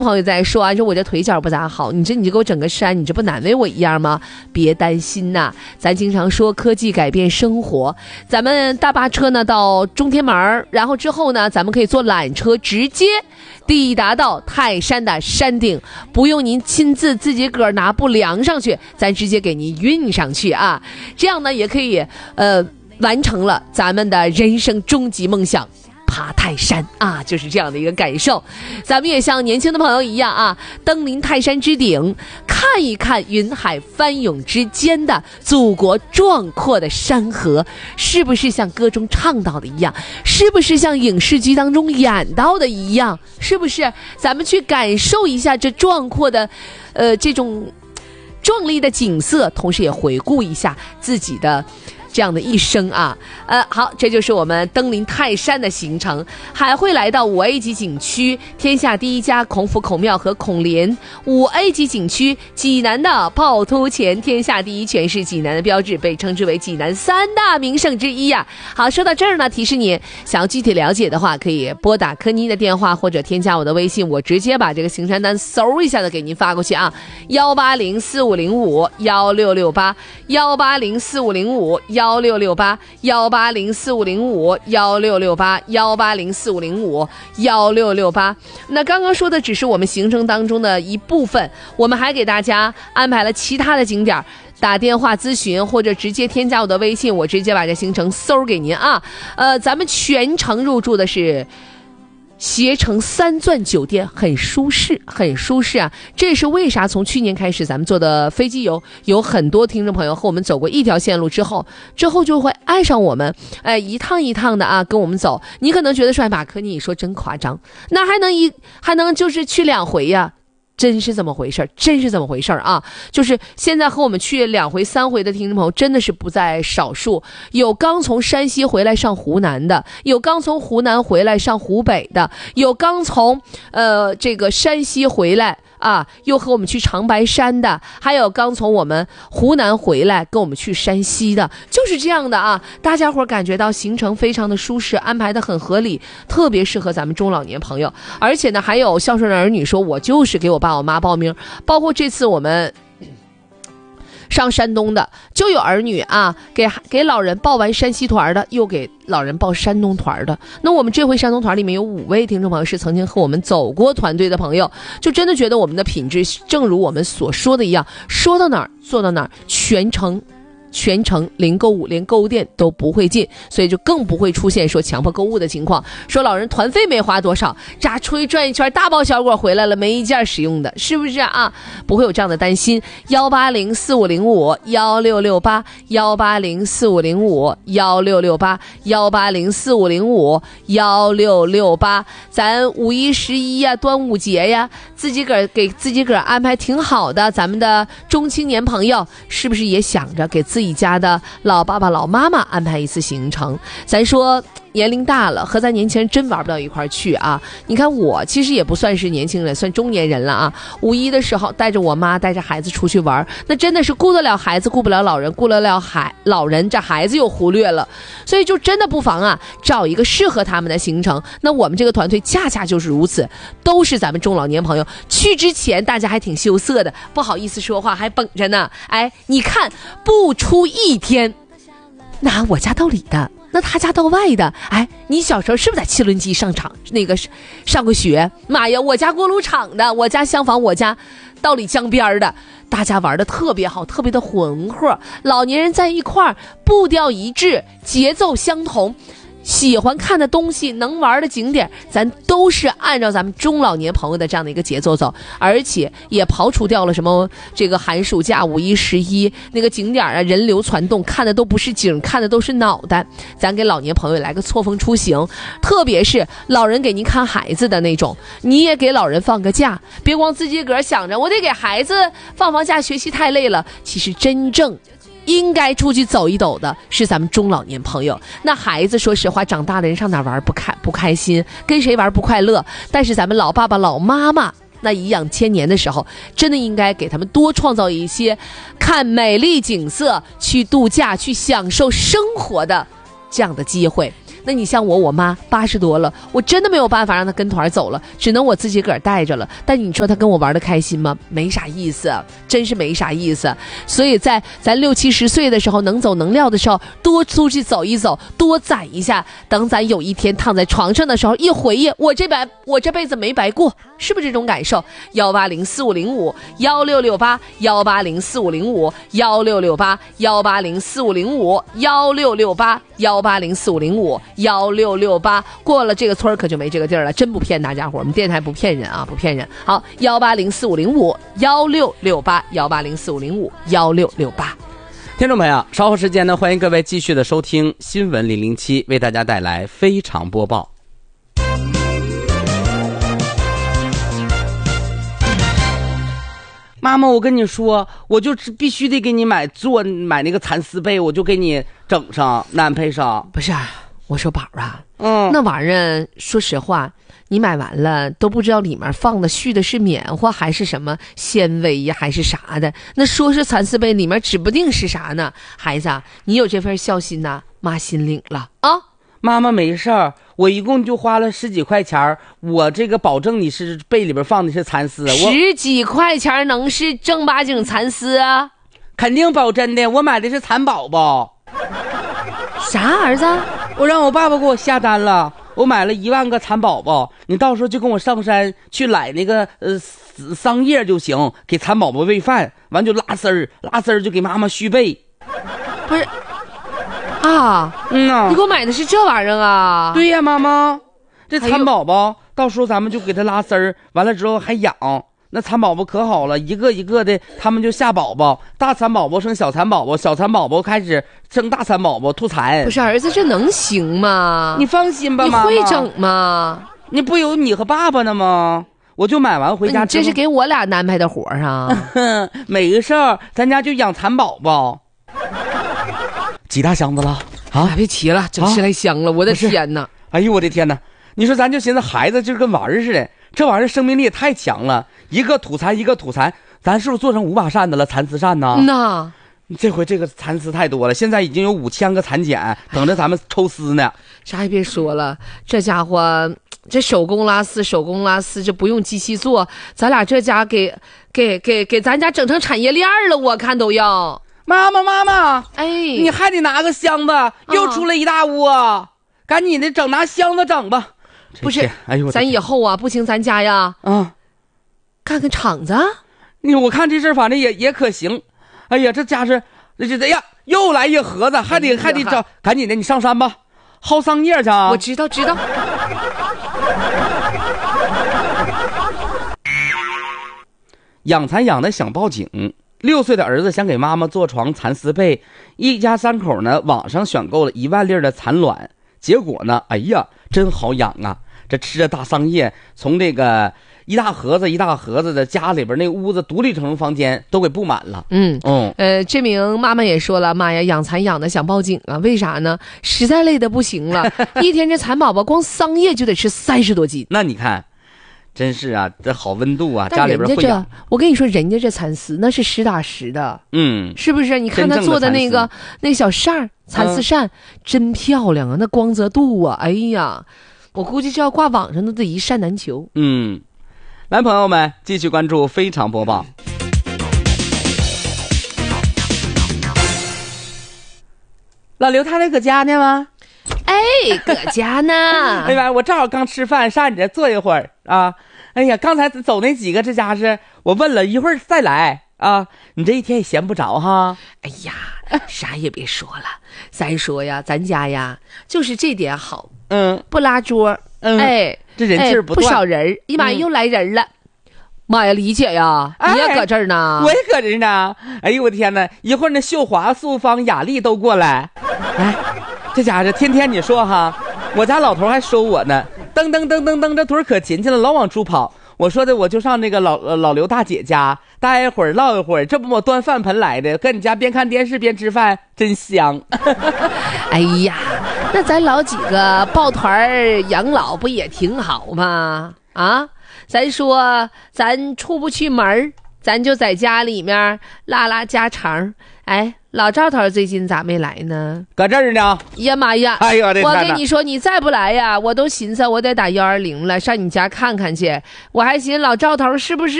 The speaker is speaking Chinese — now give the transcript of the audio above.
朋友在说啊，说我这腿脚不咋好，你这给我整个山，你这不难为我一样吗？别担心呐，咱经常说科技改变生活，咱们大巴车呢到中天门，然后之后呢，咱们可以坐缆车直接抵达到泰山的山顶，不用您亲自自己个儿拿布量上去，咱直接给您运上去啊，这样呢也可以完成了咱们的人生终极梦想。爬泰山啊，就是这样的一个感受。咱们也像年轻的朋友一样啊，登临泰山之顶，看一看云海翻涌之间的祖国壮阔的山河，是不是像歌中唱到的一样？是不是像影视剧当中演到的一样？是不是？咱们去感受一下这壮阔的，这种壮丽的景色，同时也回顾一下自己的这样的一生啊，好，这就是我们登临泰山的行程，还会来到5A 级景区天下第一家孔府孔庙和孔林，5A 级景区济南的趵突泉，天下第一泉是济南的标志，被称之为济南3大名胜之一呀。好，说到这儿呢，提示你想要具体了解的话，可以拨打柯妮的电话或者添加我的微信，我直接把这个行程单嗖一下子给您发过去啊，18045051668 18045051668 18045051668 18045051668。那刚刚说的只是我们行程当中的一部分，我们还给大家安排了其他的景点，打电话咨询或者直接添加我的微信，我直接把这行程嗖给您啊。咱们全程入住的是携程3钻酒店，很舒适很舒适啊，这也是为啥从去年开始咱们做的飞机游，有很多听众朋友和我们走过一条线路之后就会爱上我们，一趟一趟的啊跟我们走。你可能觉得说马科你说真夸张，那还能就是去2回呀，真是这么回事啊！就是现在和我们去2回3回的听众朋友真的是不在少数，有刚从山西回来上湖南的，有刚从湖南回来上湖北的，有刚从这个山西回来啊，又和我们去长白山的，还有刚从我们湖南回来跟我们去山西的，就是这样的啊。大家伙感觉到行程非常的舒适，安排的很合理，特别适合咱们中老年朋友。而且呢，还有孝顺的儿女说，我就是给我爸我妈报名，包括这次我们上山东的就有儿女啊，给老人报完山西团的，又给老人报山东团的。那我们这回山东团里面有5位听众朋友是曾经和我们走过团队的朋友，就真的觉得我们的品质正如我们所说的一样，说到哪儿做到哪儿，全程零购物，连购物店都不会进，所以就更不会出现说强迫购物的情况，说老人团费没花多少，咋出去转一圈大包小裹回来了，没一件实用的，是不是啊？不会有这样的担心。18045051668 18045051668 18045051668。咱5一11呀，端午节呀，给自己个儿安排挺好的，咱们的中青年朋友是不是也想着给自己家的老爸爸老妈妈安排一次行程？咱说年龄大了和咱年轻人真玩不到一块去啊。你看我其实也不算是年轻人，算中年人了啊。5一的时候带着我妈带着孩子出去玩，那真的是顾得了孩子顾不了老人，顾得了老人这孩子又忽略了，所以就真的不妨啊找一个适合他们的行程。那我们这个团队恰恰就是如此，都是咱们中老年朋友，去之前大家还挺羞涩的，不好意思说话，还绷着呢。哎，你看不出1天，那我家到里的，那他家到外的，哎，你小时候是不是在汽轮机上过学？妈呀，我家锅炉厂的，我家厢房，我家道里江边的，大家玩的特别好，特别的浑厚，老年人在一块儿，步调一致，节奏相同，喜欢看的东西，能玩的景点，咱都是按照咱们中老年朋友的这样的一个节奏走，而且也刨除掉了什么这个寒暑假5一11那个景点啊，人流攒动，看的都不是景，看的都是脑袋。咱给老年朋友来个错峰出行，特别是老人给您看孩子的那种，你也给老人放个假，别光自己个儿想着我得给孩子放假，学习太累了。其实真正应该出去走一走的是咱们中老年朋友。那孩子说实话长大的人上哪玩不开心，跟谁玩不快乐，但是咱们老爸爸老妈妈那颐养千年的时候，真的应该给他们多创造一些看美丽景色，去度假，去享受生活的这样的机会。 那你像我妈80多了，我真的没有办法让她跟团走了，只能我自己个儿带着了。但你说她跟我玩的开心吗？没啥意思，真是没啥意思。所以在咱60、70岁的时候，能走能撂的时候，多出去走一走，多攒一下。等咱有一天躺在床上的时候，一回忆，我这辈子没白过，是不是这种感受？1804505，168，1804505，1668168，1804505，1668168，过了这个村可就没这个地儿了，真不骗大家伙，我们电台不骗人啊，不骗人。好，1804505，16681，1804505，16668。 听众朋友，稍后时间呢，欢迎各位继续的收听新闻007，为大家带来非常播报。妈妈，我跟你说，我就必须得给你买那个蚕丝被，我就给你整上安排上。 不是，我说宝啊，那玩意儿说实话，你买完了都不知道里面放的续的是棉花还是什么纤维呀，还是啥的。那说是蚕丝被，里面指不定是啥呢。孩子啊，你有这份孝心呐，妈心领了啊。 妈妈没事儿，我一共就花了10几块钱，我这个保证你是被里边放的是蚕丝。 10几块钱能是正八经蚕丝啊？ 肯定保真的，我买的是蚕宝宝。 啥儿子？ 我让我爸爸给我下单了，我买了1万个蚕宝宝，你到时候就跟我上山去揽那个桑叶就行，给蚕宝宝喂饭，完就拉丝儿就给妈妈续被。 不是啊，你给我买的是这玩意儿啊？ 对呀，妈妈，这蚕宝宝到时候咱们就给它拉丝儿，完了之后还养。那蚕宝宝可好了，一个一个的，他们就下宝宝，大蚕宝宝生小蚕宝宝，小蚕宝宝开始生大蚕宝宝，吐蚕。 不是儿子，这能行吗？ 你放心吧，妈妈。 你会整吗？ 你不有你和爸爸呢吗？我就买完回家。 你这是给我俩安排的活啊？ 没事儿，咱家就养蚕宝宝。几大箱子了啊？ 别提了，整10来箱了，我的天哪！ 哎呦我的天哪！你说咱就寻思孩子就跟玩似的，这玩意儿生命力也太强了，一个吐蚕一个吐蚕，咱是不是做成5把扇子了？蚕丝扇呢？ 那这回这个蚕丝太多了，现在已经有5000个蚕茧等着咱们抽丝呢。 啥也别说了，这家伙这手工拉丝这不用机器做，咱俩这家给咱家整成产业链了，我看都要。 妈妈， 哎， 你还得拿个箱子，又出了一大窝，赶紧的拿箱子整吧。 不是， 哎呦， 咱以后啊，不行，咱家呀，干个厂子。 我看这事反正也可行。哎呀，这家是哎呀，又来一盒子，还得找，赶紧的，你上山吧，薅桑叶去啊。 我知道。 养蚕养的想报警，6岁的儿子想给妈妈做床蚕丝被，一家3口呢网上选购了1万粒的蚕卵，结果呢，哎呀，真好养啊！这吃着大桑叶，从这个一大盒子的家里边那屋子独立成房间都给布满了。 这名妈妈也说了，妈呀，养蚕养的想报警啊！为啥呢？实在累得不行了，一天这蚕宝宝光桑叶就得吃30多斤。 那你看。真是啊，这好温度啊，家里边会养。 我跟你说，人家这蚕丝那是实打实的，是不是？你看他做的那个小扇蚕丝扇，真漂亮啊，那光泽度啊，哎呀，我估计这要挂网上都得一扇难求。 来，朋友们，继续关注非常播报。老刘他那搁家呢吗？ 搁家呢。 哎呀，我正好刚吃饭，上你这坐一会儿啊。哎呀，刚才走那几个，这家是我问了一会儿再来啊。你这一天也闲不着哈。 哎呀，啥也别说了。再说呀，咱家呀，就是这点好，不拉桌， 这人气不断， 不少人。哎妈，又来人了。妈呀，李姐呀，你也搁这儿呢？ 我也搁这儿呢。哎呦我天哪，一会儿那秀华、素芳、雅丽都过来。哎。这家伙天天你说哈，我家老头还说我呢，蹬这腿可勤了，老往出跑。我说的我就上那个老刘大姐家待一会儿唠一会儿，这不我端饭盆来的，跟你家边看电视边吃饭，真香。 哎呀，那咱老几个抱团养老不也挺好吗？啊，咱说咱出不去门， 咱就在家里面拉拉家常。哎，老赵头最近咋没来呢？ 搁这儿呢。 呀妈呀！ 哎呦我的天哪！ 我跟你说，你再不来呀，我都寻思我得打120了，上你家看看去。我还寻思老赵头是不是